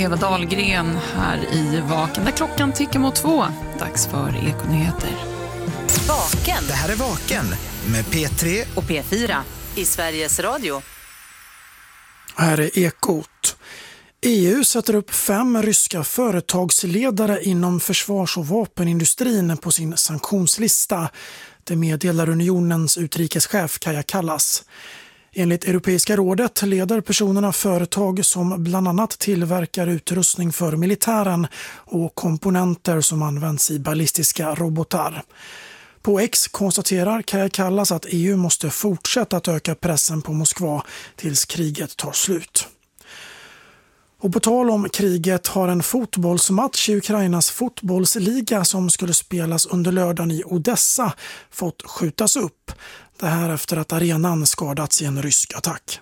Eva Dahlgren här i Vaken där klockan tickar mot 2. Dags för Ekonyheter. Vaken. Det här är Vaken med P3 och P4 i Sveriges Radio. Här är Ekot. EU sätter upp 5 ryska företagsledare inom försvars- och vapenindustrin på sin sanktionslista. Det meddelar unionens utrikeschef Kaja Kallas. Enligt Europeiska rådet leder personerna företag som bland annat tillverkar utrustning för militären och komponenter som används i ballistiska robotar. På X konstaterar Kaja Kallas att EU måste fortsätta att öka pressen på Moskva tills kriget tar slut. Och på tal om kriget har en fotbollsmatch i Ukrainas fotbollsliga som skulle spelas under lördagen i Odessa fått skjutas upp. Det här efter att arenan skadats i en rysk attack.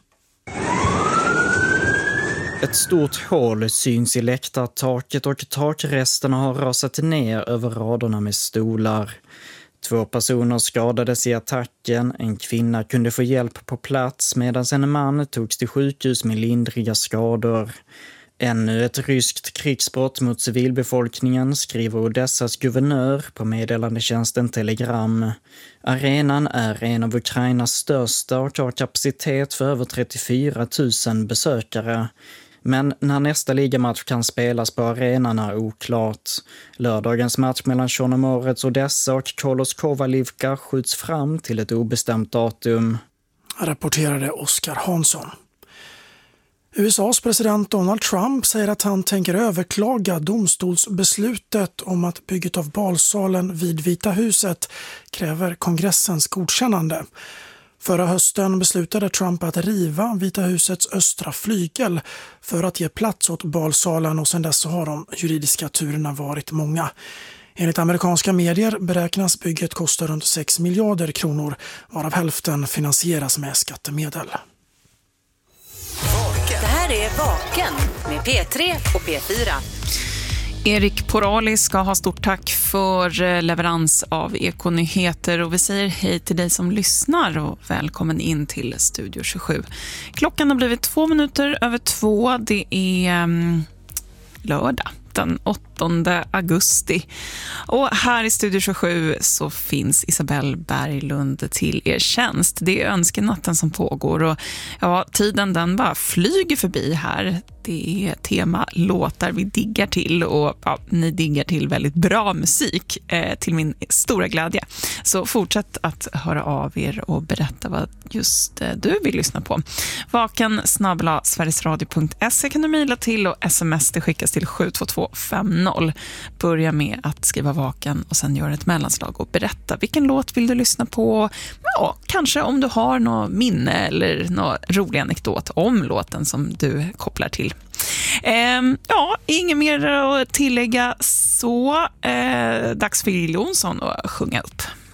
Ett stort hål syns i läktartaket och takresterna har rasat ner över raderna med stolar. 2 personer skadades i attacken, en kvinna kunde få hjälp på plats medan en man togs till sjukhus med lindriga skador. Ännu ett ryskt krigsbrott mot civilbefolkningen, skriver Odessas guvernör på meddelandetjänsten Telegram. Arenan är en av Ukrainas största och har kapacitet för över 34 000 besökare. Men när nästa ligamatch kan spelas på arenan är oklart. Lördagens match mellan Chornomorets Odessa och Kolos Kovalivka skjuts fram till ett obestämt datum. Rapporterade Oskar Hansson. USAs president Donald Trump säger att han tänker överklaga domstolsbeslutet om att bygget av balsalen vid Vita huset kräver kongressens godkännande. Förra hösten beslutade Trump att riva Vita husets östra flygel för att ge plats åt balsalen och sedan dess har de juridiska turerna varit många. Enligt amerikanska medier beräknas bygget kosta runt 6 miljarder kronor, varav hälften finansieras med skattemedel. Det här är Vaken med P3 och P4. Erik Porali ska ha stort tack för leverans av Ekonyheter och vi säger hej till dig som lyssnar och välkommen in till Studio 27. Klockan har blivit 2 minuter över 2. Det är lördag den 8 augusti. Och här i Studio 27 så finns Isabelle Berglund till er tjänst. Det är önskenatten som pågår och ja, tiden den bara flyger förbi här. Det är tema låtar vi diggar till och ja, ni diggar till väldigt bra musik till min stora glädje. Så fortsätt att höra av er och berätta vad just du vill lyssna på. vaken@sverigesradio.se kan du mejla till och sms det skickas till 72250. Börja med att skriva Vaken och sen göra ett mellanslag och berätta vilken låt vill du lyssna på. Ja, kanske om du har något minne eller någon rolig anekdot om låten som du kopplar till. Ja, inget mer att tillägga så. Dags för Jill Johnson att sjunga upp.